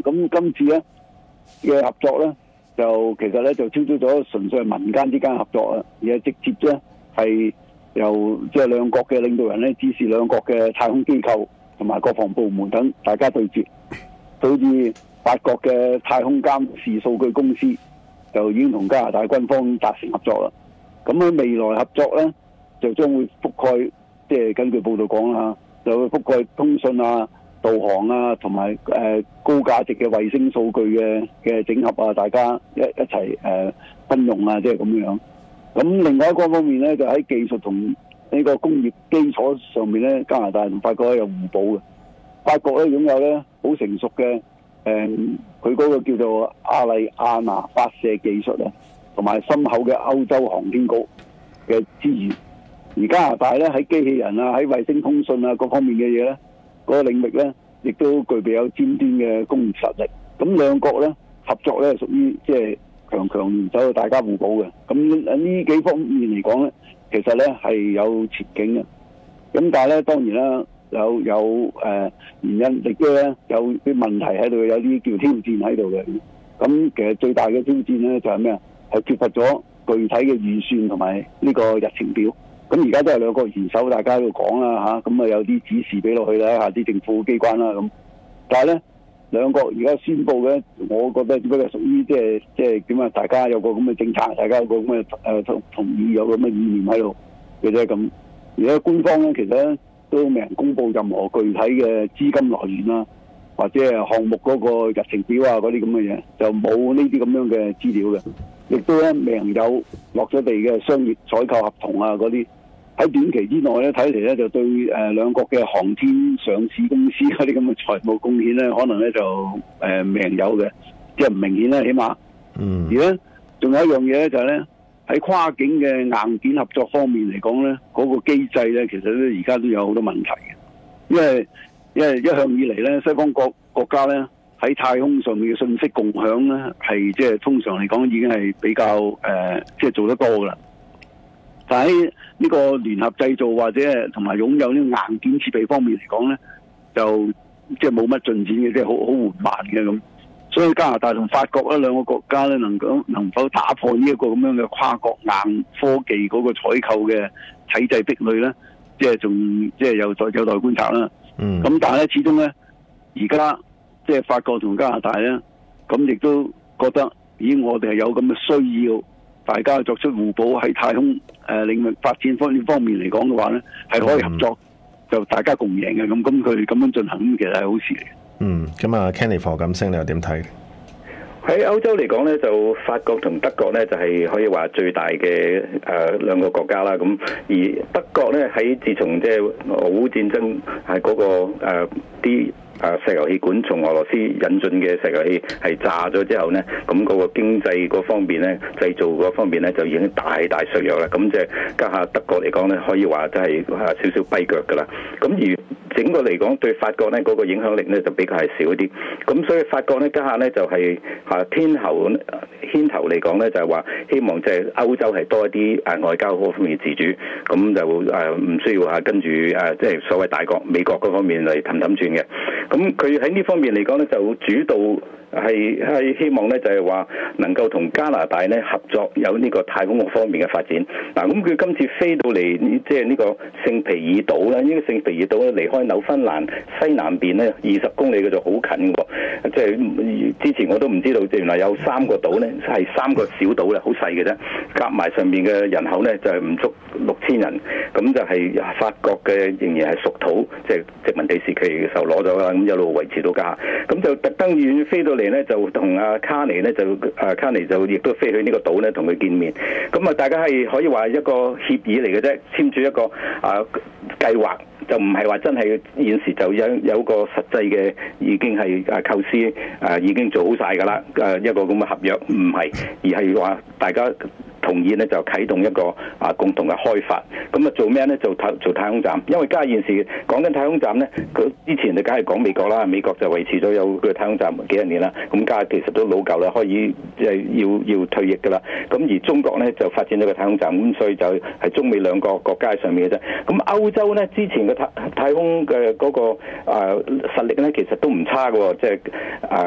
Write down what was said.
咁今次咧嘅合作咧，就其實咧就超出咗純粹係民間之間合作啊，而係直接咧係由即係兩國嘅領導人咧指示兩國嘅太空機構同埋國防部門等大家對接。好似法國嘅太空監視數據公司就已經同加拿大軍方達成合作啦。咁喺未來合作咧，就將會覆蓋，即係根據報道講啦，就會覆蓋通訊啊、導航啊，同埋高價值嘅衛星數據嘅整合啊，大家一齊分用啊，即係咁樣。咁另外一個方面咧，就喺技術同呢個工業基礎上面咧，加拿大同法國有互補嘅。法國咧擁有咧好成熟嘅佢嗰個叫做阿麗亞娜發射技術啊，同埋深厚嘅歐洲航天局嘅資源。而加拿大咧喺機器人啊、喺衛星通訊啊各方面嘅嘢咧，嗰個領域咧亦都具備有尖端嘅工業實力。咁兩國咧合作咧屬於即係強聯手，大家互補嘅。咁呢幾方面嚟講咧，其實咧係有前景嘅。咁但係咧當然啦。有原因，亦都咧有啲問題喺度，有啲叫挑戰喺度嘅。咁其實最大嘅挑戰咧就係咩啊？係缺乏咗具體嘅預算同埋呢個日程表。咁而家都係兩國元首大家喺度講啦嚇，咁啊有啲指示俾落去啦嚇，啲政府機關啦咁。但係咧兩國而家宣布嘅，我覺得只不過屬於即係點啊？大家有個咁嘅政策，大家有個咁嘅同意，有個咁嘅意念喺度嘅啫咁。而家官方咧其實咧都未能公布任何具體嘅資金來源啦，或者係項目嗰個日程表啊嗰啲咁嘅嘢，就冇呢啲咁樣嘅資料嘅，亦都咧未能有落咗地嘅商業採購合同啊嗰啲。喺短期之內咧，睇嚟咧就對兩國嘅航天上市公司嗰啲咁嘅財務貢獻咧，可能咧就未能有嘅，即係唔明顯啦，起碼。而咧仲有一樣嘢咧就係咧。喺跨境嘅硬件合作方面嚟講咧，嗰個機制咧，其實咧而家都有好多問題嘅，因為一向以嚟咧，西方國家咧喺太空上面嘅信息共享咧，係即係通常嚟講已經係比較即係做得多噶啦。但喺呢個聯合製造或者同埋擁有呢個硬件設備方面嚟講咧，就即係冇乜進展嘅，即係好緩慢嘅咁。所以加拿大同法國咧兩個國家咧能否打破呢一個咁樣嘅跨國硬科技嗰個採購嘅體制壁壘咧，即係仲即係有待觀察啦。咁但係咧始終咧而家即係法國同加拿大咧，咁亦都覺得咦我哋係有咁嘅需要，大家作出互補喺太空領域發展方面嚟講嘅話咧，係可以合作，就大家共贏嘅咁佢咁樣進行，其實係好事嚟嘅。 咁啊 Kenny 何錦星你又點睇？ 喺歐洲嚟講咧，就法國同德國咧就係可以話最大嘅兩個國家啦。咁而德國咧喺自從即係俄烏戰爭係嗰個啲石油氣管從俄羅斯引進嘅石油氣係炸咗之後呢，咁嗰個經濟嗰方面呢，製造嗰方面呢，就已經大削弱啦。咁即係家下德國嚟講呢，可以話真係少少跛腳噶啦。咁而整個嚟講對法國呢嗰個影響力呢，就比較係少啲。咁所以法國呢，家下呢，就係牽頭嚟講呢，就係話希望即係歐洲係多一啲外交嗰方面自主，咁就唔需要跟住即係所謂大國美國嗰方面嚟氹氹轉嘅。咁佢喺呢方面嚟講咧，就主導係希望咧，就係話能夠同加拿大咧合作，有呢個太空方面嘅發展。嗱，咁佢今次飛到嚟即係呢個聖皮爾島咧，呢個聖皮爾島咧離開紐芬蘭西南邊咧20公里嘅就好近喎。即係之前我都唔知道，原來有3個島咧，係3個小島咧，好細嘅啫，夾埋上面嘅人口咧就係唔足6000人。咁就係法國嘅仍然係屬土，即係殖民地時期嘅時候攞咗啦。咁一路維持到家，咁就特登遠飛到嚟呢，就同阿卡尼呢，卡尼就亦都飛去呢個島呢，同佢見面。咁啊，大家係可以話一個協議嚟嘅啫，簽署一個計劃，就唔係話真係現時就有個實際嘅已經係構思已經做好晒㗎啦。一個咁嘅合約唔係，而係話大家同意呢，就啟動一個共同嘅開發。咁啊做咩呢？做太空站，因為家下現時講緊太空站呢，佢之前就梗係講美國啦，美國就維持咗有個太空站幾十年啦。咁家下其實都老舊啦，可以即係要退役㗎啦。咁而中國呢，就發展咗個太空站，咁所以就係中美兩個國家上面嘅啫。咁歐洲呢，之前嘅太空嘅嗰個實力呢，其實都唔差嘅喎，即係